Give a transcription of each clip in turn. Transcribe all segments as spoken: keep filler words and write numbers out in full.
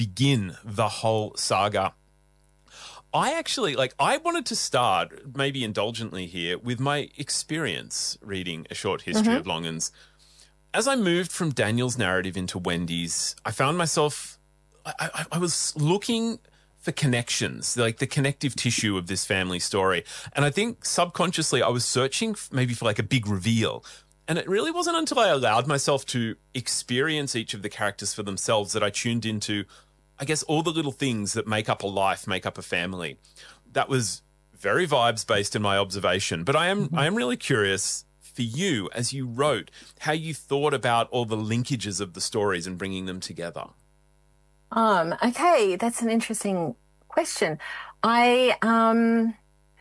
begin the whole saga. I actually, like, I wanted to start, maybe indulgently here, with my experience reading A Short History Mm-hmm. of Longins. As I moved from Daniel's narrative into Wendy's, I found myself, I, I, I was looking for connections, like the connective tissue of this family story. And I think subconsciously I was searching maybe for like a big reveal. And it really wasn't until I allowed myself to experience each of the characters for themselves that I tuned into, I guess, all the little things that make up a life, make up a family. That was very vibes based in my observation. But I am I am really curious for you, as you wrote, how you thought about all the linkages of the stories and bringing them together. Um, okay, that's an interesting question. I um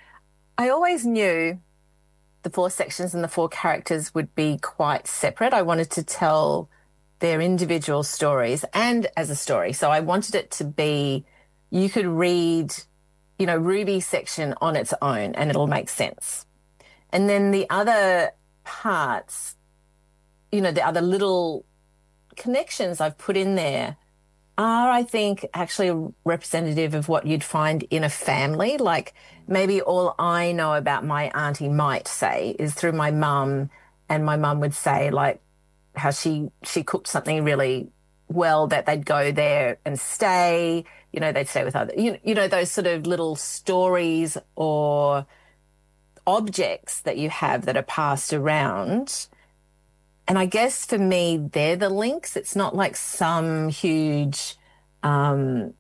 I always knew the four sections and the four characters would be quite separate. I wanted to tell their individual stories and as a story. So I wanted it to be, you could read, you know, Ruby's section on its own and it'll make sense. And then the other parts, you know, the other little connections I've put in there are, I think, actually representative of what you'd find in a family. Like maybe all I know about my auntie might say is through my mum, and my mum would say like how she she cooked something really well, that they'd go there and stay, you know, they'd stay with other, you, you know, those sort of little stories or objects that you have that are passed around. And I guess for me, they're the links. It's not like some huge um,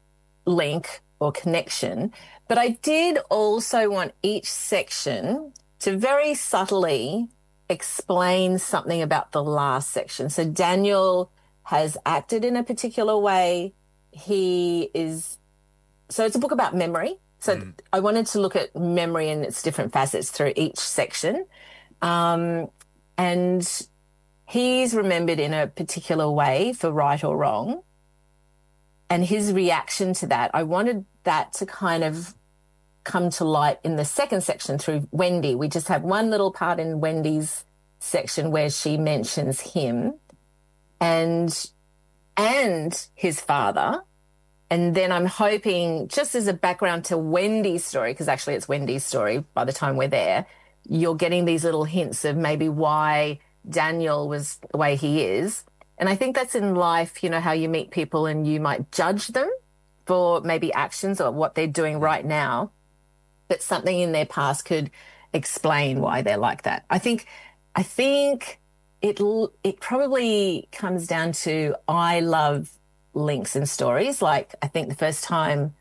link or connection. But I did also want each section to very subtly explain something about the last section. So Daniel has acted in a particular way. He is, so it's a book about memory. So mm. I wanted to look at memory in its different facets through each section. Um, and he's remembered in a particular way for right or wrong. And his reaction to that, I wanted that to kind of come to light in the second section through Wendy. We just have one little part in Wendy's section where she mentions him and and his father. And then I'm hoping, just as a background to Wendy's story, because actually it's Wendy's story by the time we're there, you're getting these little hints of maybe why Daniel was the way he is. And I think that's in life, you know, how you meet people and you might judge them for maybe actions or what they're doing right now, but something in their past could explain why they're like that. I think, I think it it probably comes down to, I love links in stories. Like I think the first time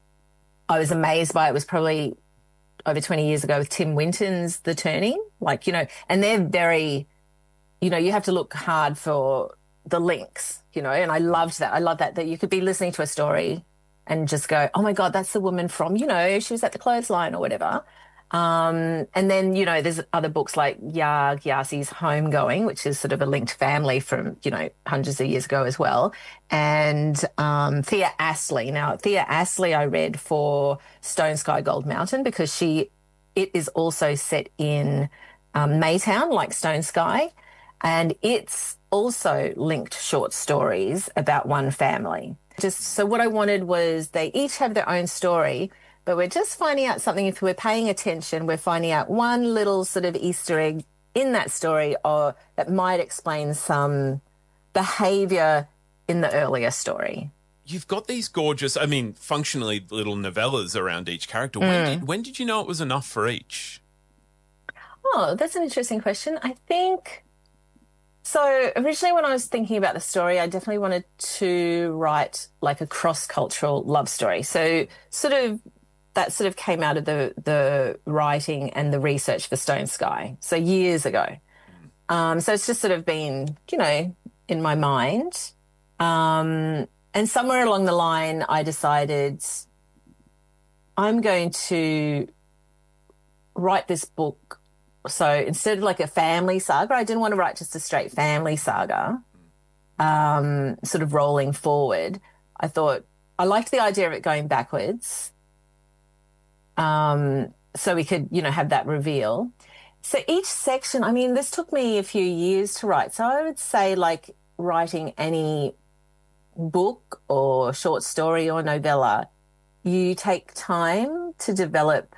I was amazed by it was probably over twenty years ago with Tim Winton's The Turning. Like, you know, and they're very, you know, you have to look hard for the links, you know, and I loved that. I love that, that you could be listening to a story and just go, oh my God, that's the woman from, you know, she was at the clothesline or whatever. Um, and then, you know, there's other books like Yaa Gyasi's Homegoing, which is sort of a linked family from, you know, hundreds of years ago as well. And um, Thea Astley. Now, Thea Astley I read for Stone Sky Gold Mountain because she, it is also set in um, Maytown, like Stone Sky. And it's also linked short stories about one family. Just so what I wanted was they each have their own story, but we're just finding out something. If we're paying attention, we're finding out one little sort of Easter egg in that story or that might explain some behaviour in the earlier story. You've got these gorgeous, I mean, functionally little novellas around each character. Mm. When did, when did you know it was enough for each? Oh, that's an interesting question. I think... So originally when I was thinking about the story, I definitely wanted to write like a cross-cultural love story. So sort of that sort of came out of the, the writing and the research for Stone Sky. So years ago. Um, so it's just sort of been, you know, in my mind. Um, and somewhere along the line, I decided I'm going to write this book. So instead of like a family saga, I didn't want to write just a straight family saga, um, sort of rolling forward. I thought I liked the idea of it going backwards. Um, so we could, you know, have that reveal. So each section, I mean, this took me a few years to write. So I would say like writing any book or short story or novella, you take time to develop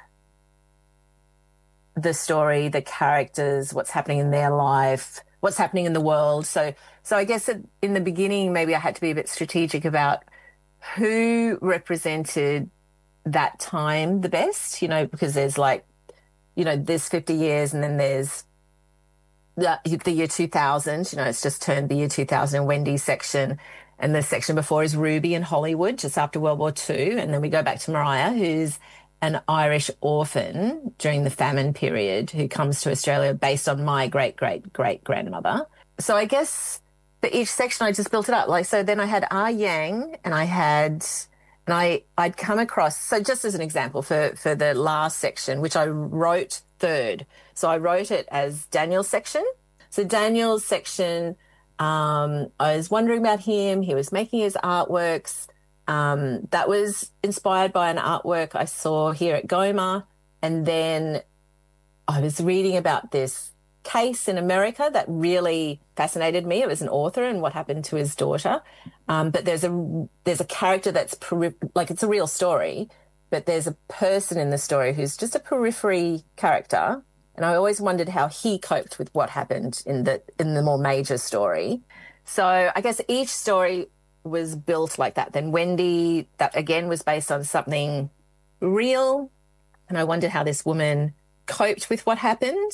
the story, the characters, what's happening in their life, what's happening in the world. So, so I guess in the beginning, maybe I had to be a bit strategic about who represented that time the best, you know, because there's like, you know, there's fifty years and then there's the, the year two thousand, you know, it's just turned the year two thousand, Wendy's section. And the section before is Ruby in Hollywood, just after World War Two. And then we go back to Mariah, who's an Irish orphan during the famine period who comes to Australia based on my great, great, great grandmother. So I guess for each section, I just built it up. Like, so then I had Ah Yang and I had, and I, I'd come across, so just as an example for, for the last section, which I wrote third. So I wrote it as Daniel's section. So Daniel's section, um, I was wondering about him. He was making his artworks. Um, that was inspired by an artwork I saw here at Goma. And then I was reading about this case in America that really fascinated me. It was an author and what happened to his daughter. Um, but there's a there's a character that's peri- like it's a real story, but there's a person in the story who's just a periphery character. And I always wondered how he coped with what happened in the in the more major story. So I guess each story was built like that. Then Wendy, that again was based on something real. And I wondered how this woman coped with what happened.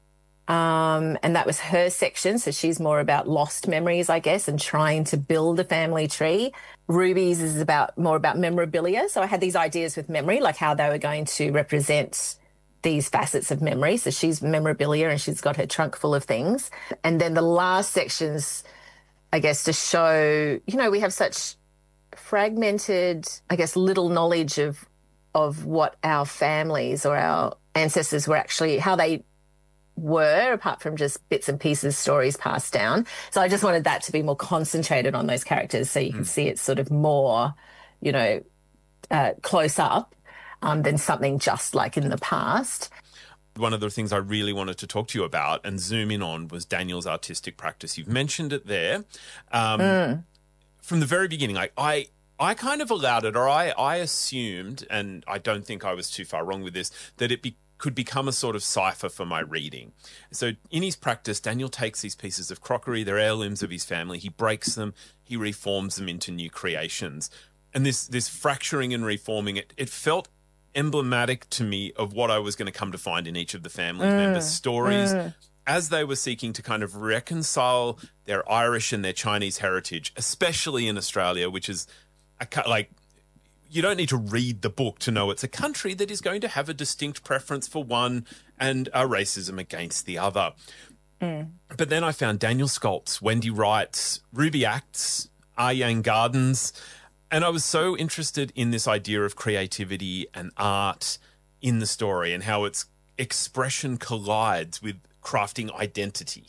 Um, and that was her section. So she's more about lost memories, I guess, and trying to build a family tree. Ruby's is about more about memorabilia. So I had these ideas with memory, like how they were going to represent these facets of memory. So she's memorabilia and she's got her trunk full of things. And then the last sections, I guess, to show, you know, we have such fragmented, I guess, little knowledge of of what our families or our ancestors were actually, how they were, apart from just bits and pieces, stories passed down. So I just wanted that to be more concentrated on those characters so you mm. can see it sort of more, you know, uh, close up um, than something just like in the past. One of the things I really wanted to talk to you about and zoom in on was Daniel's artistic practice. You've mentioned it there. Um, mm. From the very beginning, I, I I kind of allowed it, or I, I assumed, and I don't think I was too far wrong with this, that it be, could become a sort of cipher for my reading. So in his practice, Daniel takes these pieces of crockery, they're heirlooms of his family, he breaks them, he reforms them into new creations. And this this fracturing and reforming, it, it felt emblematic to me of what I was going to come to find in each of the family mm. members' stories mm. as they were seeking to kind of reconcile their Irish and their Chinese heritage, especially in Australia, which is a, like, you don't need to read the book to know it's a country that is going to have a distinct preference for one and a racism against the other. Mm. But then I found Daniel sculpts, Wendy writes, Ruby acts, Ah Yang gardens. And I was so interested in this idea of creativity and art in the story and how its expression collides with crafting identity.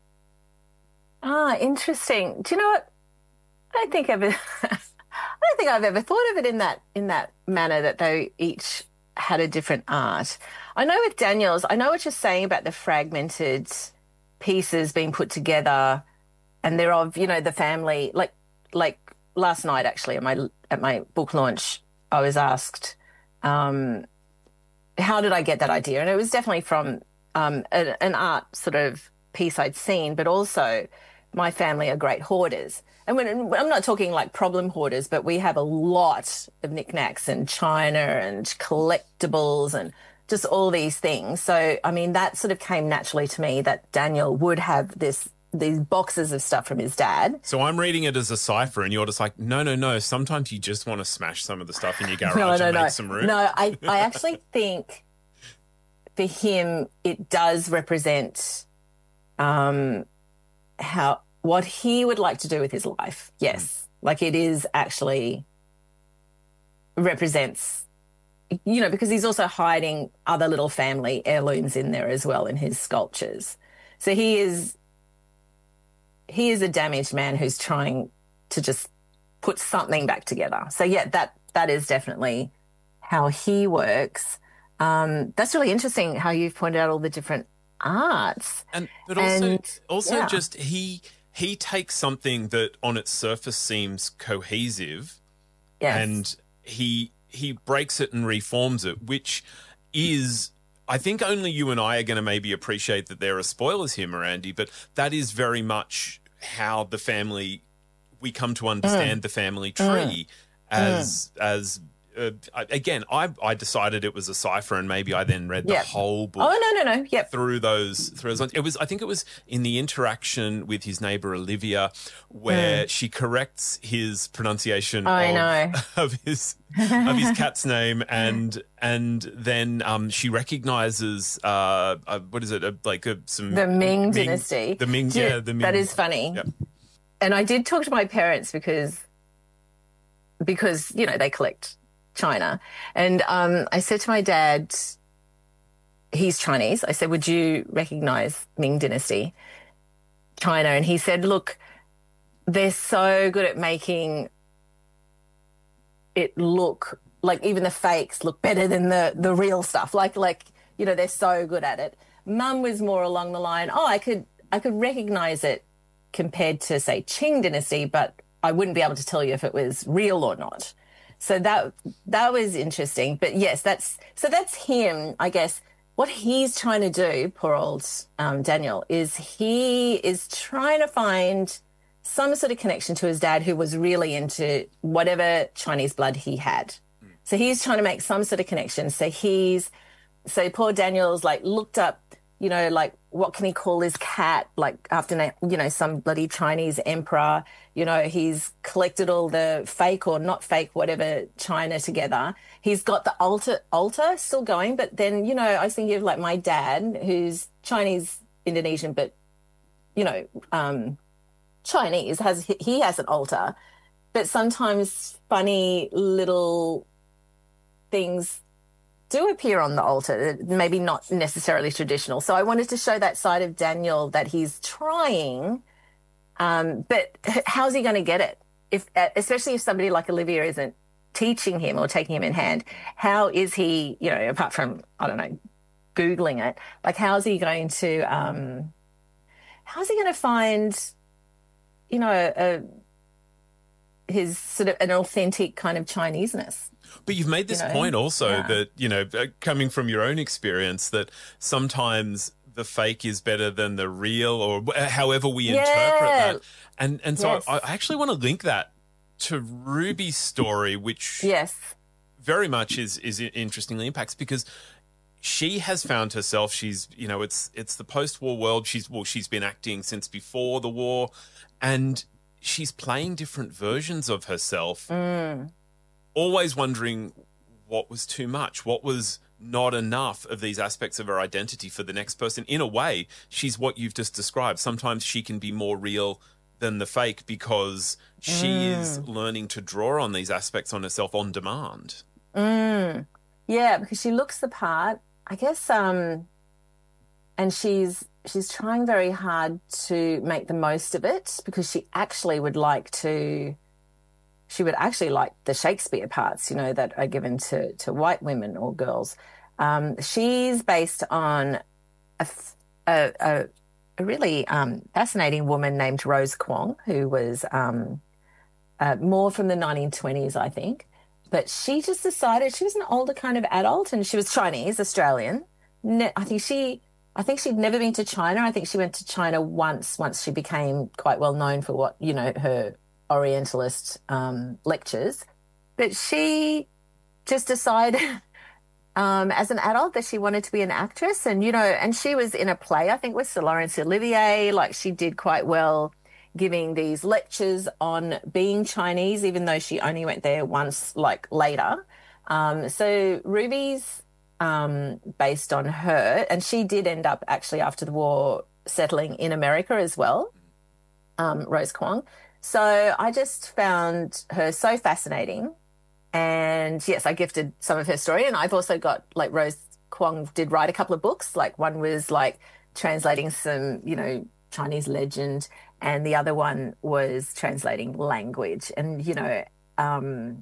Ah, interesting. Do you know what? I don't think I've, I don't think I've ever thought of it in that in that manner, that they each had a different art. I know with Daniel's, I know what you're saying about the fragmented pieces being put together, and they're of, you know, the family. Like like last night, actually, at my at my book launch, I was asked, um, how did I get that idea? And it was definitely from um, a, an art sort of piece I'd seen, but also my family are great hoarders. And when, I'm not talking like problem hoarders, but we have a lot of knickknacks and china and collectibles and just all these things. So, I mean, that sort of came naturally to me that Daniel would have this these boxes of stuff from his dad. So I'm reading it as a cipher and you're just like, no, no, no. Sometimes you just want to smash some of the stuff in your garage no, no, and no. make some room. No, I, I actually think for him it does represent um, how what he would like to do with his life. Yes. Mm. Like it is actually represents, you know, because he's also hiding other little family heirlooms in there as well in his sculptures. So he is he is a damaged man who's trying to just put something back together. So yeah, that that is definitely how he works. Um, that's really interesting how you've pointed out all the different arts. And but also and, also yeah. just he he takes something that on its surface seems cohesive, Yes. and he he breaks it and reforms it, which is, I think only you and I are going to maybe appreciate that there are spoilers here, Mirandy, but that is very much how the family, we come to understand mm. the family tree mm. as mm. as uh, again, I I decided it was a cipher, and maybe I then read yep. the whole book. Oh no no no! Yep. Through those through those lines. It was, I think it was in the interaction with his neighbor Olivia, where mm. she corrects his pronunciation I of, know. of his of his cat's name, and and then um, she recognizes uh, uh, what is it uh, like uh, some the Ming, Ming dynasty. The Ming, you, yeah, the Ming. That is funny. Yep. And I did talk to my parents because because you know they collect China, and um, I said to my dad, he's Chinese. I said, would you recognize Ming Dynasty China? And he said, look, they're so good at making it look like even the fakes look better than the, the real stuff. Like, like, you know, they're so good at it. Mum was more along the line, oh, I could, I could recognize it compared to, say, Qing Dynasty, but I wouldn't be able to tell you if it was real or not. So that, that was interesting. But yes, that's, so that's him, I guess. What he's trying to do, poor old um, Daniel, is he is trying to find some sort of connection to his dad, who was really into whatever Chinese blood he had. Mm. So he's trying to make some sort of connection. So he's, so poor Daniel's like looked up, you know, like what can he call his cat? Like after, you know, some bloody Chinese emperor, you know, he's collected all the fake or not fake, whatever China together. He's got the altar, altar still going. But then, you know, I was thinking of like my dad, who's Chinese Indonesian, but, you know, um, Chinese, has he has an altar. But sometimes funny little things do appear on the altar, maybe not necessarily traditional. So I wanted to show that side of Daniel, that he's trying, um, but how's he going to get it? If, especially if somebody like Olivia isn't teaching him or taking him in hand, how is he, you know, apart from, I don't know, Googling it, like how's he going to, um, how's he going to find, you know, a, his sort of an authentic kind of Chineseness? But you've made this you know? point also yeah. that, you know, coming from your own experience, that sometimes the fake is better than the real, or however we yeah. interpret that. And and so yes. I, I actually want to link that to Ruby's story, which yes. very much is is interestingly impacts, because she has found herself, she's, you know, it's it's the post-war world. She's well, she's been acting since before the war, and she's playing different versions of herself. Mm. Always wondering what was too much, what was not enough of these aspects of her identity for the next person. In a way, she's what you've just described. Sometimes she can be more real than the fake because she mm. is learning to draw on these aspects on herself on demand. Mm. Yeah, because she looks the part, I guess, um, and she's she's trying very hard to make the most of it, because she actually would like to She would actually like the Shakespeare parts, you know, that are given to, to white women or girls. Um, she's based on a, a, a, a really um, fascinating woman named Rose Kwong, who was um, uh, more from the nineteen twenties, I think. But she just decided, she was an older kind of adult, and she was Chinese, Australian. Ne- I think she, I think she'd never been to China. I think she went to China once, once she became quite well known for what, you know, her Orientalist um, lectures. But she just decided um, as an adult that she wanted to be an actress. And, you know, and she was in a play, I think with Sir Laurence Olivier. Like, she did quite well giving these lectures on being Chinese, even though she only went there once, like, later. Um, so Ruby's um, based on her. And she did end up actually after the war settling in America as well, um, Rose Kwong. So I just found her so fascinating. And yes, I gifted some of her story. And I've also got, like, Rose Kwong did write a couple of books. Like, one was like translating some, you know, Chinese legend, and the other one was translating language. And, you know, um,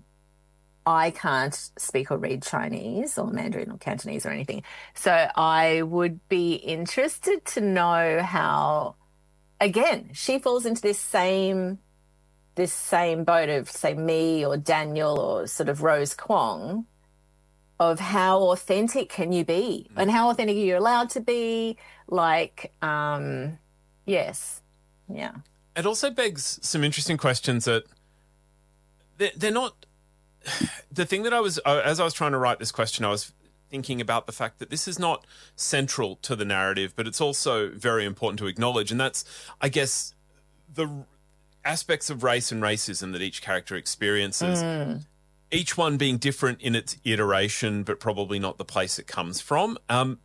I can't speak or read Chinese or Mandarin or Cantonese or anything. So I would be interested to know how again, she falls into this same this same boat of, say, me or Daniel or sort of Rose Kwong, of how authentic can you be and how authentic are you allowed to be? Like, um, yes. Yeah. It also begs some interesting questions that they're, they're not. The thing that I was, as I was trying to write this question, I was thinking about the fact that this is not central to the narrative, but it's also very important to acknowledge. And that's, I guess, the aspects of race and racism that each character experiences, mm. each one being different in its iteration, but probably not the place it comes from. Um,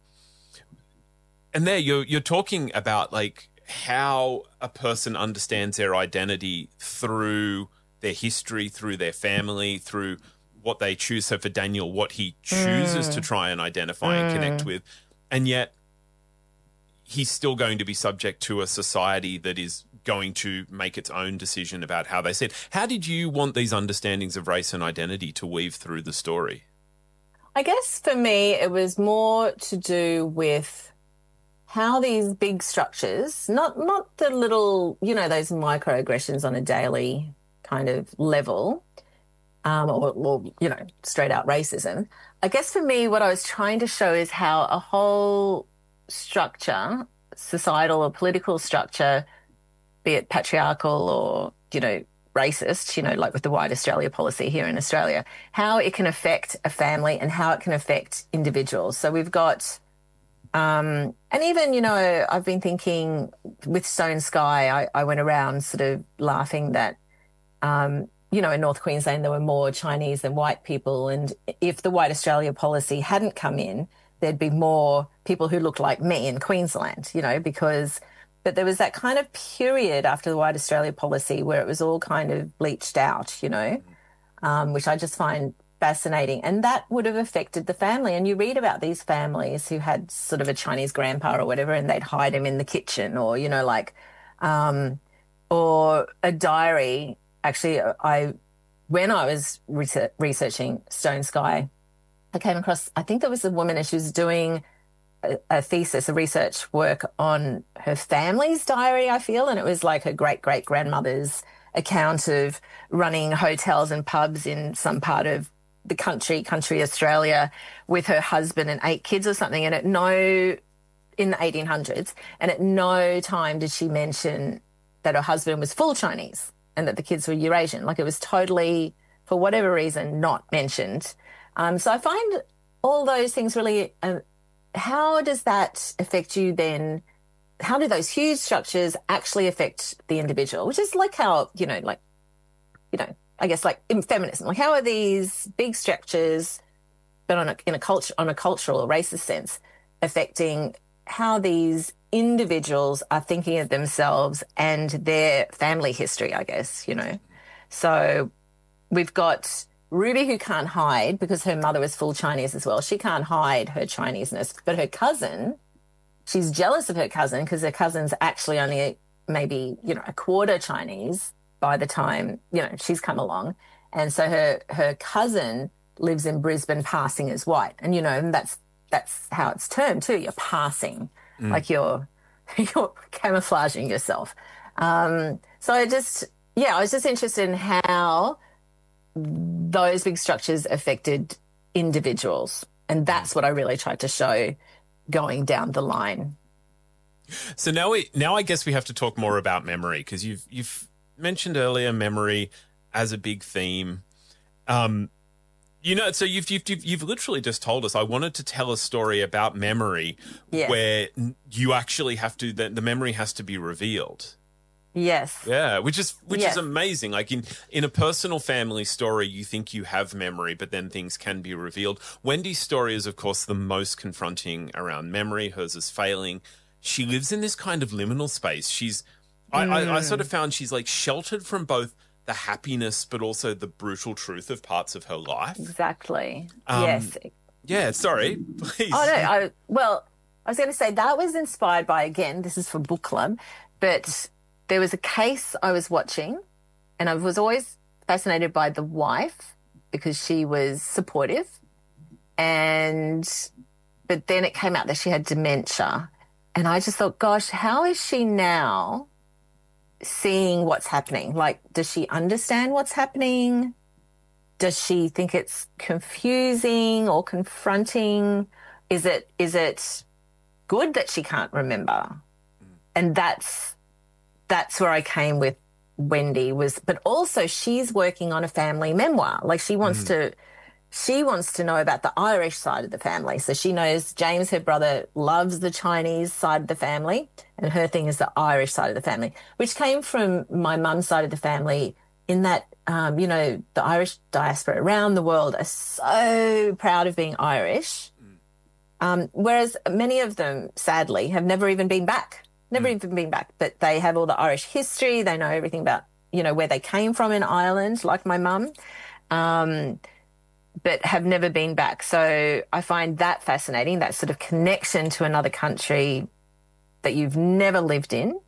and there you're, you're talking about like how a person understands their identity through their history, through their family, through what they choose. So for Daniel, what he chooses mm. to try and identify mm. and connect with. And yet he's still going to be subject to a society that is going to make its own decision about how they see it. How did you want these understandings of race and identity to weave through the story? I guess for me, it was more to do with how these big structures, not not the little, you know, those microaggressions on a daily kind of level, um, or, or, you know, straight out racism. I guess for me, what I was trying to show is how a whole structure, societal or political structure, be it patriarchal or, you know, racist, you know, like with the White Australia policy here in Australia, how it can affect a family and how it can affect individuals. So we've got, um, and even, you know, I've been thinking with Stone Sky, I, I went around sort of laughing that, um, you know, in North Queensland, there were more Chinese than white people. And if the White Australia policy hadn't come in, there'd be more people who looked like me in Queensland, you know, because... But there was that kind of period after the White Australia policy where it was all kind of bleached out, you know, um, which I just find fascinating. And that would have affected the family. And you read about these families who had sort of a Chinese grandpa or whatever, and they'd hide him in the kitchen, or, you know, like, um, or a diary. Actually, I, when I was research, researching Stone Sky, I came across, I think there was a woman and she was doing A, a thesis, a research work on her family's diary, I feel, and it was like her great-great-grandmother's account of running hotels and pubs in some part of the country, country Australia, with her husband and eight kids or something, and at no, in the eighteen hundreds, and at no time did she mention that her husband was full Chinese and that the kids were Eurasian. Like, it was totally, for whatever reason, not mentioned. Um, so I find all those things really... Uh, how does that affect you then? How do those huge structures actually affect the individual? Which is like how, you know, like, you know, I guess like in feminism, like how are these big structures, but on a, in a culture, on a cultural or racist sense, affecting how these individuals are thinking of themselves and their family history, I guess, you know? So we've got Ruby, who can't hide because her mother was full Chinese as well. She can't hide her Chineseness. But her cousin, she's jealous of her cousin because her cousin's actually only maybe, you know, a quarter Chinese by the time, you know, she's come along. And so her, her cousin lives in Brisbane passing as white. And, you know, and that's, that's how it's termed too. You're passing, mm. like you're, you're camouflaging yourself. Um, so I just, yeah, I was just interested in how those big structures affected individuals. And that's what I really tried to show going down the line. So now we, now I guess we have to talk more about memory, because you've, you've mentioned earlier memory as a big theme. Um, you know, so you've, you've, you've, you've literally just told us, I wanted to tell a story about memory yes. where you actually have to, the, the memory has to be revealed. Yes. Yeah, which is which yes. is amazing. Like in, in a personal family story, you think you have memory, but then things can be revealed. Wendy's story is, of course, the most confronting around memory. Hers is failing. She lives in this kind of liminal space. She's, I, mm. I, I sort of found she's like sheltered from both the happiness, but also the brutal truth of parts of her life. Exactly. Um, yes. Yeah, sorry, please. Oh, no, I, well, I was going to say that was inspired by, again, this is for book club, but... there was a case I was watching, and I was always fascinated by the wife because she was supportive. And, but then it came out that she had dementia. And I just thought, gosh, how is she now seeing what's happening. Like, does she understand what's happening? Does she think it's confusing or confronting? Is it is it good that she can't remember? And that's that's where I came with Wendy was, but also she's working on a family memoir. Like she wants mm. to, she wants to know about the Irish side of the family. So she knows James, her brother, loves the Chinese side of the family, and her thing is the Irish side of the family, which came from my mum's side of the family. In that, um, you know, the Irish diaspora around the world are so proud of being Irish, mm. um, whereas many of them, sadly, have never even been back. Never mm. even been back, but they have all the Irish history. They know everything about, you know, where they came from in Ireland, like my mum, um, but have never been back. So I find that fascinating, that sort of connection to another country that you've never lived in,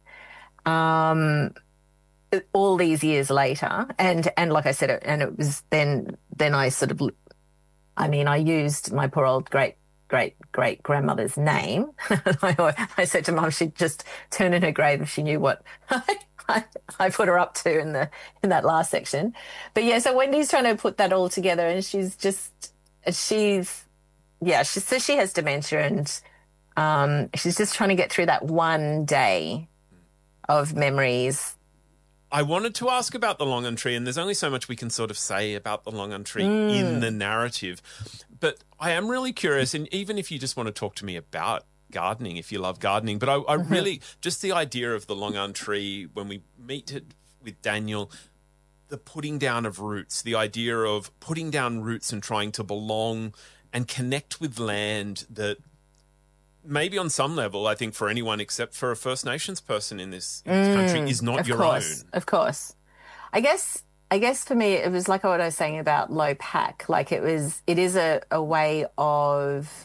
um, all these years later. And, and like I said, and it was then, then I sort of, I mean, I used my poor old great great great grandmother's name. I, I said to Mum she'd just turn in her grave if she knew what I, I put her up to in the in that last section. But yeah, so Wendy's trying to put that all together, and she's just she's yeah, she so she has dementia, and um, she's just trying to get through that one day of memories. I wanted to ask about the Long'un Tree, and there's only so much we can sort of say about the Long'un Tree mm. in the narrative. But I am really curious, and even if you just want to talk to me about gardening, if you love gardening, but I, I mm-hmm. really, just the idea of the Long'un Tree, when we meet it with Daniel, the putting down of roots, the idea of putting down roots and trying to belong and connect with land that maybe on some level, I think for anyone except for a First Nations person in this, in this mm, country, is not your course, own. Of course. I guess... I guess for me, it was like what I was saying about low pack. Like it was, it is a, a way of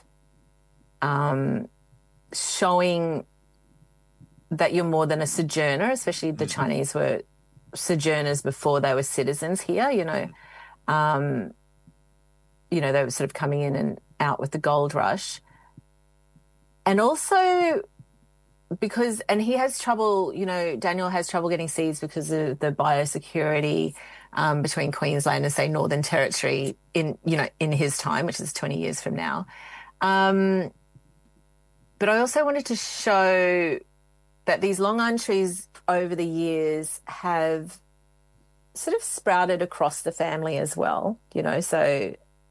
um, showing that you're more than a sojourner, especially the mm-hmm. Chinese were sojourners before they were citizens here, you know. Um, you know, they were sort of coming in and out with the gold rush. And also because, and he has trouble, you know, Daniel has trouble getting seeds because of the biosecurity um, between Queensland and, say, Northern Territory in, you know, in his time, which is twenty years from now. Um, but I also wanted to show that these Long'un trees over the years have sort of sprouted across the family as well, you know, so,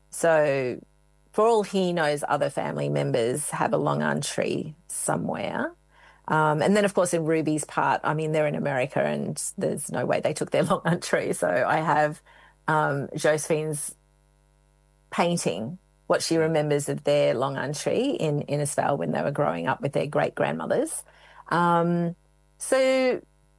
so for all he knows, other family members have a Long'un tree somewhere. Um, and then, of course, in Ruby's part, I mean, they're in America and there's no way they took their Long'un tree. So I have um, Josephine's painting, what she remembers of their Long'un tree in Innisfail when they were growing up with their great-grandmothers. Um, so,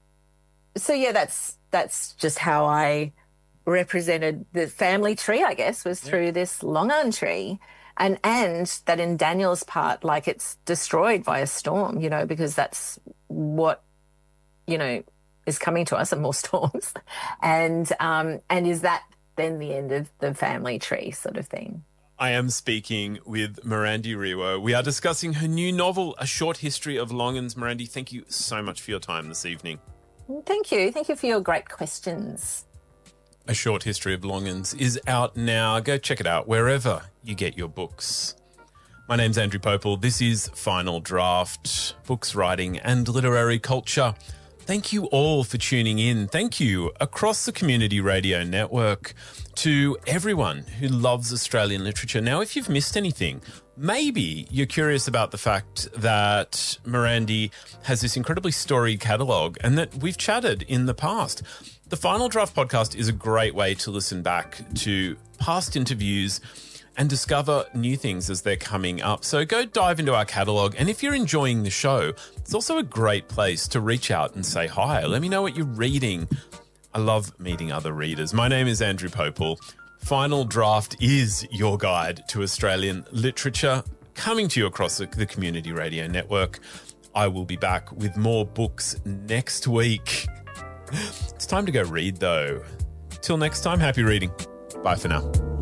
so yeah, that's that's just how I represented the family tree, I guess, was through yeah. this Long'un tree. And and that in Daniel's part, like it's destroyed by a storm, you know, because that's what, you know, is coming to us, and more storms. And um, and is that then the end of the family tree sort of thing? I am speaking with Mirandy Riwo. We are discussing her new novel, A Short History of Long'uns. Mirandy, thank you so much for your time this evening. Thank you. Thank you for your great questions. A Short History of Long'uns is out now. Go check it out wherever you get your books. My name's Andrew Popel. This is Final Draft, books, writing and literary culture. Thank you all for tuning in. Thank you across the Community Radio Network to everyone who loves Australian literature. Now, if you've missed anything, maybe you're curious about the fact that Mirandy has this incredibly storied catalogue and that we've chatted in the past. The Final Draft podcast is a great way to listen back to past interviews and discover new things as they're coming up. So go dive into our catalogue. And if you're enjoying the show, it's also a great place to reach out and say hi. Let me know what you're reading. I love meeting other readers. My name is Andrew Popel. Final Draft is your guide to Australian literature, coming to you across the, the Community Radio Network. I will be back with more books next week. It's time to go read, though. Till next time, happy reading. Bye for now.